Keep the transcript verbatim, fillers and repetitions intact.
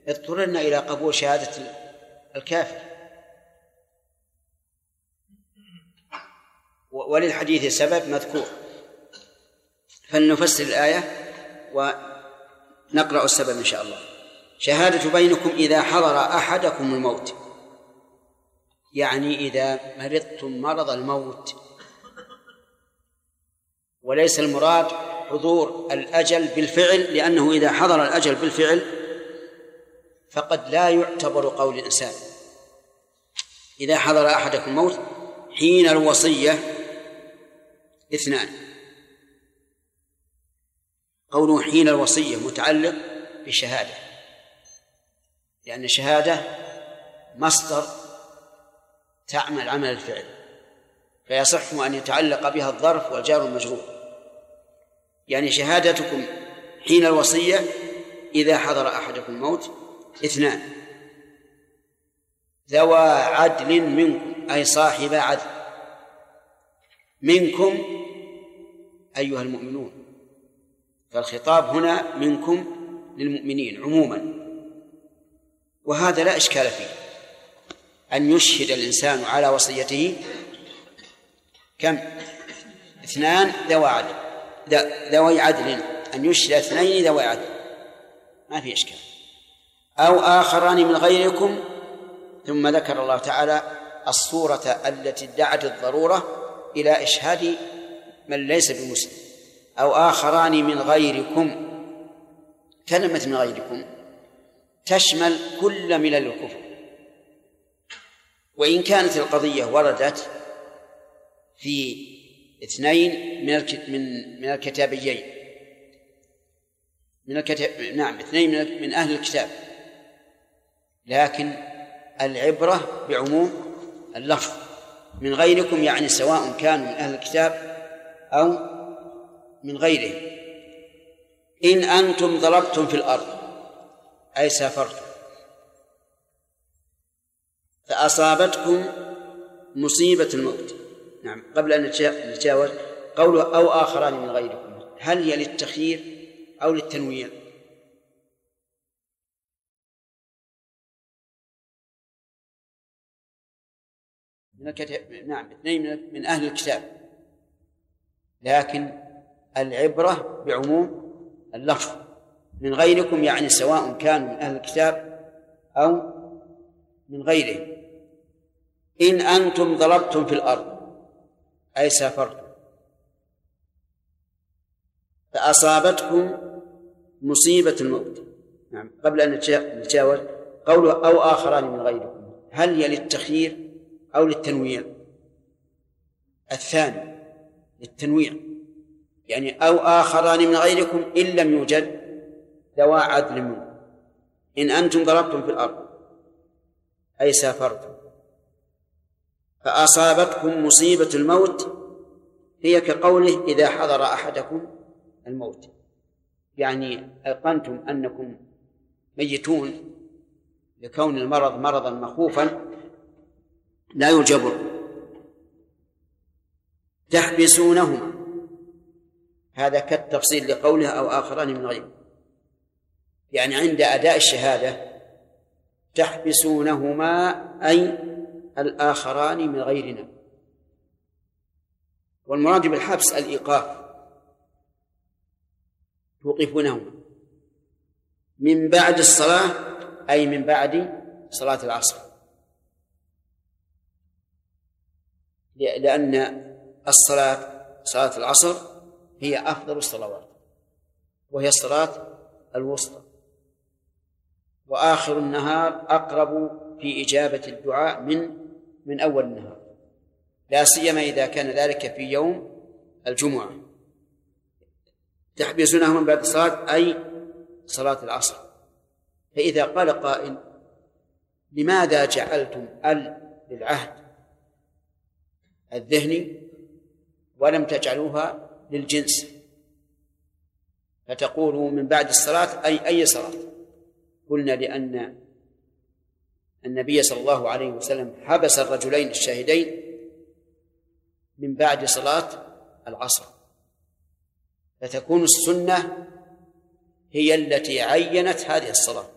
اضطررنا إلى قبول شهادة الكافر. وللحديث سبب مذكور، فلنفسر الآية ونقرأ السبب إن شاء الله. شهادة بينكم إذا حضر أحدكم الموت، يعني إذا مرضتم مرض الموت، وليس المراد حضور الأجل بالفعل، لأنه إذا حضر الأجل بالفعل فقد لا يعتبر قول الإنسان. إذا حضر أحدكم الموت حين الوصية اثنان، قوله حين الوصية متعلق بالشهادة، لأن الشهادة مصدر تعمل عمل الفعل، فيصح أن يتعلق بها الظرف والجار والمجرور. يعني شهادتكم حين الوصية إذا حضر أحدكم الموت اثنان ذوى عدل منكم، أي صاحب عدل منكم أيها المؤمنون، فالخطاب هنا منكم للمؤمنين عموما، وهذا لا إشكال فيه أن يشهد الإنسان على وصيته كم؟ اثنان ذوى عدل، ذوي عدل، أن يشهد اثنين ذوي عدل ما في إشكال، أو آخران من غيركم. ثم ذكر الله تعالى الصورة التي ادعت الضرورة إلى إشهاد من ليس بمسلم، أو آخران من غيركم. كلمة من غيركم تشمل كل ملل الكفر، وإن كانت القضية وردت في اثنين من من الكتابيين من الكتاب نعم اثنين من أهل الكتاب، لكن العبرة بعموم اللفظ. من غيركم يعني سواء كانوا من أهل الكتاب أو من غيره. إن أنتم ضربتم في الأرض أي سافرتم فأصابتكم مصيبة الموت. نعم، قبل أن نتجاوز قوله أو آخران من غيركم، هل هي للتخيير أو للتنويع؟ من الكتاب نعم اثنين من أهل الكتاب، لكن العبرة بعموم اللفظ. من غيركم يعني سواء كانوا من أهل الكتاب أو من غيره. إن أنتم ضربتم في الأرض أي سافرتم فأصابتكم مصيبة الموت. نعم، قبل أن نتجاوز قوله أو آخران من غيركم، هل هي للتخيير أو للتنويع؟ الثاني للتنويع، يعني أو آخران من غيركم إن لم يوجد ذوى عدل منكم. إن أنتم ضربتم في الأرض أي سافرتم فأصابتكم مصيبة الموت، هي كقوله إذا حضر أحدكم الموت، يعني أيقنتم أنكم ميتون لكون المرض مرضا مخوفا لا يجبر. تحبسونهما، هذا كالتفصيل لقولها أو آخران من غيره، يعني عند أداء الشهادة تحبسونهما أي الآخران من غيرنا، والمراد بالحبس الإيقاف، توقفونهما من بعد الصلاة أي من بعد صلاة العصر، لأن الصلاة صلاة العصر هي أفضل الصلوات، وهي الصلاة الوسطى، وآخر النهار أقرب في إجابة الدعاء من من أول النهار، لا سيما إذا كان ذلك في يوم الجمعة. تحبسونهم من بعد الصلاة أي صلاة العصر. فإذا قال قائل لماذا جعلتم ال للعهد الذهني ولم تجعلوها للجنس، فتقولوا من بعد الصلاة أي أي صلاة؟ قلنا لأن النبي صلى الله عليه وسلم حبس الرجلين الشاهدين من بعد صلاة العصر، فتكون السنة هي التي عينت هذه الصلاة،